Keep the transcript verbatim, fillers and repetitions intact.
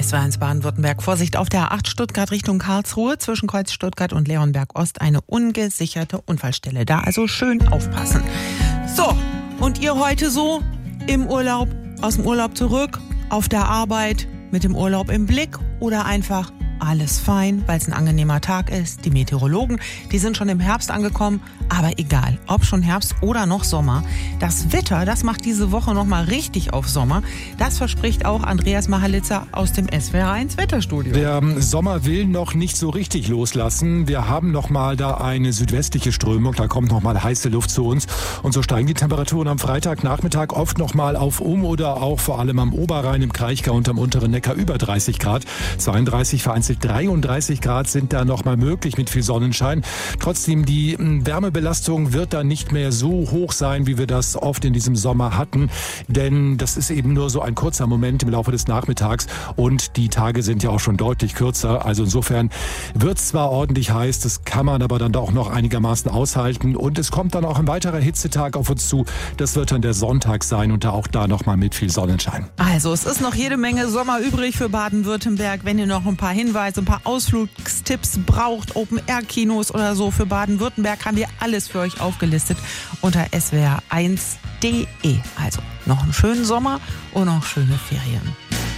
S W R eins Baden-Württemberg. Vorsicht auf der A acht Stuttgart Richtung Karlsruhe zwischen Kreuz Stuttgart und Leonberg Ost eine ungesicherte Unfallstelle. Da also schön aufpassen. So, und ihr heute so im Urlaub, aus dem Urlaub zurück, auf der Arbeit, mit dem Urlaub im Blick oder einfach alles fein, weil es ein angenehmer Tag ist. Die Meteorologen, die sind schon im Herbst angekommen, aber egal, ob schon Herbst oder noch Sommer. Das Wetter, das macht diese Woche nochmal richtig auf Sommer. Das verspricht auch Andreas Mahalitzer aus dem S W R eins Wetterstudio. Der Sommer will noch nicht so richtig loslassen. Wir haben nochmal da eine südwestliche Strömung, da kommt nochmal heiße Luft zu uns. Und so steigen die Temperaturen am Freitagnachmittag oft nochmal auf um oder auch vor allem am Oberrhein, im Kraichgau und am unteren Neckar über dreißig Grad. zweiunddreißig, vereinzelt dreiunddreißig Grad sind da nochmal möglich mit viel Sonnenschein. Trotzdem, die Wärmebelastung wird dann nicht mehr so hoch sein, wie wir das oft in diesem Sommer hatten. Denn das ist eben nur so ein kurzer Moment im Laufe des Nachmittags und die Tage sind ja auch schon deutlich kürzer. Also insofern wird es zwar ordentlich heiß, das kann man aber dann auch noch einigermaßen aushalten. Und es kommt dann auch ein weiterer Hitzetag auf uns zu. Das wird dann der Sonntag sein und da auch da nochmal mit viel Sonnenschein. Also es ist noch jede Menge Sommer übrig für Baden-Württemberk. Wenn ihr noch ein paar Hinweise, ein paar Ausflugstipps braucht, Open-Air-Kinos oder so für Baden-Württemberg, haben wir alles für euch aufgelistet unter S W R eins punkt de. Also noch einen schönen Sommer und noch schöne Ferien.